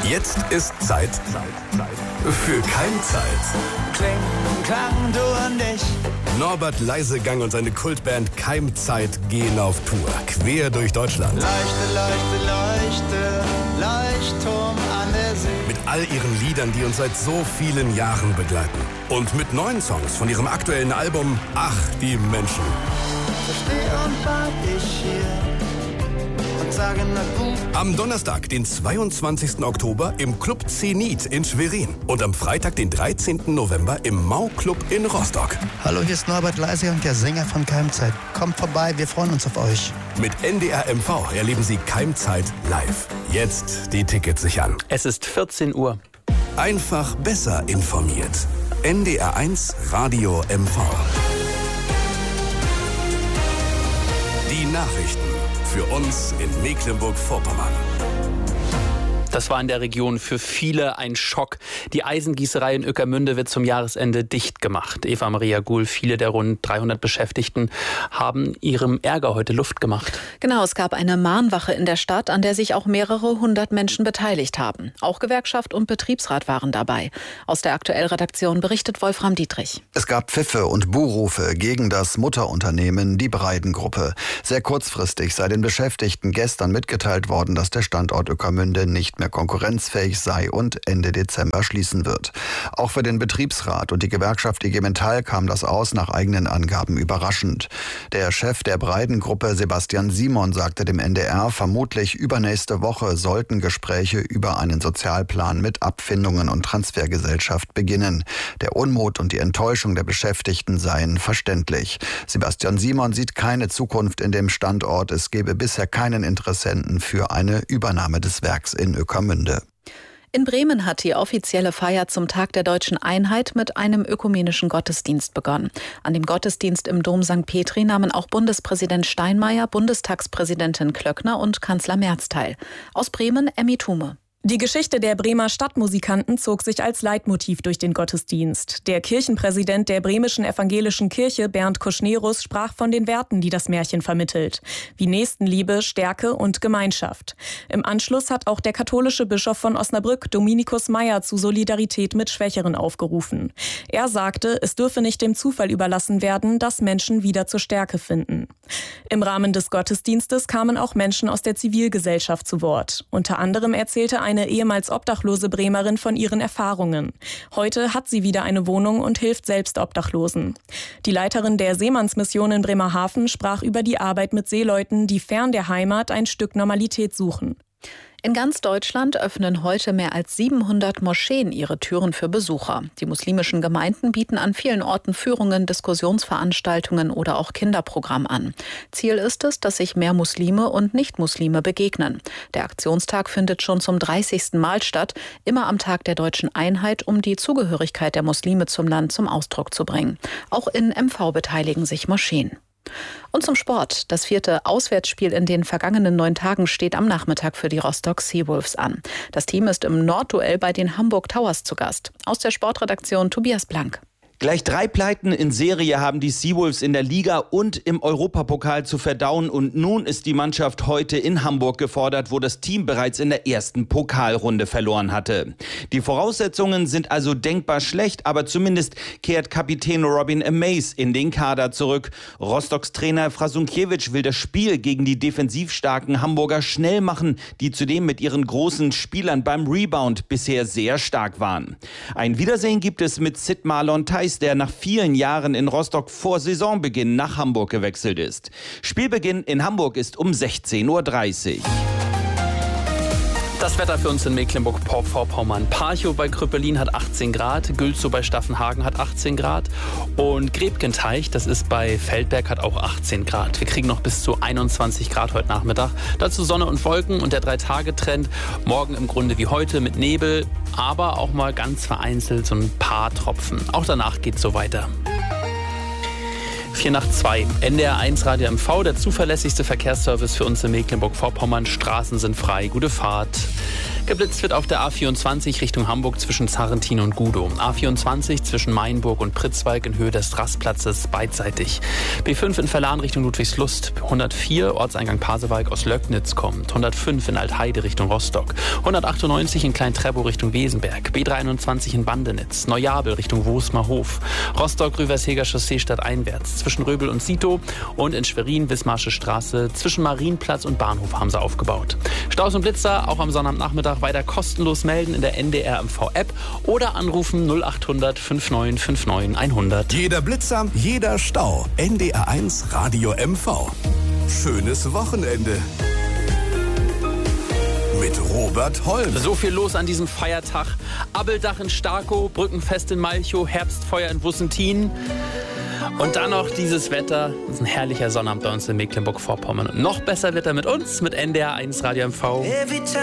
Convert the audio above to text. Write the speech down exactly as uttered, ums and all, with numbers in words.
Jetzt ist Zeit, Zeit, Zeit für Keimzeit. Kling, klang, du und ich. Norbert Leisegang und seine Kultband Keimzeit gehen auf Tour, quer durch Deutschland. Leuchte, leuchte, leuchte, Leuchtturm an der See. Mit all ihren Liedern, die uns seit so vielen Jahren begleiten. Und mit neuen Songs von ihrem aktuellen Album Ach, die Menschen. So steh und wart ich hier und sage na gut. Am Donnerstag, den zweiundzwanzigsten Oktober im Club Zenit in Schwerin. Und am Freitag, den dreizehnten November im Mau-Club in Rostock. Hallo, hier ist Norbert Leisegang, der Sänger von Keimzeit. Kommt vorbei, wir freuen uns auf euch. Mit N D R M V erleben Sie Keimzeit live. Jetzt die Tickets sichern. Es ist vierzehn Uhr. Einfach besser informiert. N D R eins Radio M V. Die Nachrichten für uns in Mecklenburg-Vorpommern. Das war in der Region für viele ein Schock. Die Eisengießerei in Ueckermünde wird zum Jahresende dicht gemacht. Eva Maria Guhl, viele der rund dreihundert Beschäftigten haben ihrem Ärger heute Luft gemacht. Genau, es gab eine Mahnwache in der Stadt, an der sich auch mehrere hundert Menschen beteiligt haben. Auch Gewerkschaft und Betriebsrat waren dabei. Aus der Aktuell-Redaktion berichtet Wolfram Dietrich. Es gab Pfiffe und Buhrufe gegen das Mutterunternehmen, die Breiden-Gruppe. Sehr kurzfristig sei den Beschäftigten gestern mitgeteilt worden, dass der Standort Ueckermünde nicht mehr konkurrenzfähig sei und Ende Dezember schließen wird. Auch für den Betriebsrat und die Gewerkschaft I G Metall kam das aus nach eigenen Angaben überraschend. Der Chef der Breiden-Gruppe, Sebastian Simon, sagte dem N D R, vermutlich übernächste Woche sollten Gespräche über einen Sozialplan mit Abfindungen und Transfergesellschaft beginnen. Der Unmut und die Enttäuschung der Beschäftigten seien verständlich. Sebastian Simon sieht keine Zukunft in dem Standort. Es gebe bisher keinen Interessenten für eine Übernahme des Werks in Ueckermünde. In Bremen hat die offizielle Feier zum Tag der Deutschen Einheit mit einem ökumenischen Gottesdienst begonnen. An dem Gottesdienst im Dom Sankt Petri nahmen auch Bundespräsident Steinmeier, Bundestagspräsidentin Klöckner und Kanzler Merz teil. Aus Bremen, Emmy Thume. Die Geschichte der Bremer Stadtmusikanten zog sich als Leitmotiv durch den Gottesdienst. Der Kirchenpräsident der Bremischen Evangelischen Kirche, Bernd Kuschnerus, sprach von den Werten, die das Märchen vermittelt, wie Nächstenliebe, Stärke und Gemeinschaft. Im Anschluss hat auch der katholische Bischof von Osnabrück, Dominikus Meyer, zu Solidarität mit Schwächeren aufgerufen. Er sagte, es dürfe nicht dem Zufall überlassen werden, dass Menschen wieder zur Stärke finden. Im Rahmen des Gottesdienstes kamen auch Menschen aus der Zivilgesellschaft zu Wort. Unter anderem erzählte eine ehemals obdachlose Bremerin von ihren Erfahrungen. Heute hat sie wieder eine Wohnung und hilft selbst Obdachlosen. Die Leiterin der Seemannsmission in Bremerhaven sprach über die Arbeit mit Seeleuten, die fern der Heimat ein Stück Normalität suchen. In ganz Deutschland öffnen heute mehr als siebenhundert Moscheen ihre Türen für Besucher. Die muslimischen Gemeinden bieten an vielen Orten Führungen, Diskussionsveranstaltungen oder auch Kinderprogramm an. Ziel ist es, dass sich mehr Muslime und Nicht-Muslime begegnen. Der Aktionstag findet schon zum dreißigsten Mal statt, immer am Tag der Deutschen Einheit, um die Zugehörigkeit der Muslime zum Land zum Ausdruck zu bringen. Auch in M V beteiligen sich Moscheen. Und zum Sport. Das vierte Auswärtsspiel in den vergangenen neun Tagen steht am Nachmittag für die Rostock Seawolves an. Das Team ist im Nordduell bei den Hamburg Towers zu Gast. Aus der Sportredaktion Tobias Blank. Gleich drei Pleiten in Serie haben die Seawolves in der Liga und im Europapokal zu verdauen. Und nun ist die Mannschaft heute in Hamburg gefordert, wo das Team bereits in der ersten Pokalrunde verloren hatte. Die Voraussetzungen sind also denkbar schlecht, aber zumindest kehrt Kapitän Robin Amaze in den Kader zurück. Rostocks Trainer Frasunkiewicz will das Spiel gegen die defensiv starken Hamburger schnell machen, die zudem mit ihren großen Spielern beim Rebound bisher sehr stark waren. Ein Wiedersehen gibt es mit Sid Marlon Theis, der nach vielen Jahren in Rostock vor Saisonbeginn nach Hamburg gewechselt ist. Spielbeginn in Hamburg ist um sechzehn Uhr dreißig. Das Wetter für uns in Mecklenburg-Vorpommern. Parchow bei Krüppelin hat achtzehn Grad, Gülzow bei Staffenhagen hat achtzehn Grad und Grebkenteich, das ist bei Feldberg, hat auch achtzehn Grad. Wir kriegen noch bis zu einundzwanzig Grad heute Nachmittag. Dazu Sonne und Wolken und der Drei-Tage-Trend. Morgen im Grunde wie heute mit Nebel, aber auch mal ganz vereinzelt so ein paar Tropfen. Auch danach geht's so weiter. vier nach zwei. N D R eins Radio M V, der zuverlässigste Verkehrsservice für uns in Mecklenburg-Vorpommern. Straßen sind frei. Gute Fahrt. Geblitzt wird auf der A vierundzwanzig Richtung Hamburg zwischen Sarrentin und Gudow. A vierundzwanzig zwischen Mainburg und Pritzwalk in Höhe des Rastplatzes beidseitig. B fünf in Verlan Richtung Ludwigslust. hundertvier Ortseingang Pasewalk aus Löcknitz kommt. hundertfünf in Altheide Richtung Rostock. hundertachtundneunzig in Klein-Treppow Richtung Wesenberg. B dreiundzwanzig in Bandenitz. Neujabel Richtung Wosmerhof. Rostock-Rüversheger Chaussee stadteinwärts. Zwischen Röbel und Sito. Und in Schwerin Wismarsche Straße. Zwischen Marienplatz und Bahnhof haben sie aufgebaut. Staus und Blitzer auch am Sonnabendnachmittag weiter kostenlos melden in der N D R M V-App oder anrufen null achthundert neunundfünfzig neunundfünfzig hundert. Jeder Blitzer, jeder Stau. N D R eins Radio M V. Schönes Wochenende. Mit Robert Holm. So viel los an diesem Feiertag. Abbeldach in Starkow, Brückenfest in Malchow, Herbstfeuer in Wussentin. Und dann noch dieses Wetter. Das ist ein herrlicher Sonnabend bei uns in Mecklenburg-Vorpommern. Und noch besser wird er mit uns, mit N D R eins Radio M V.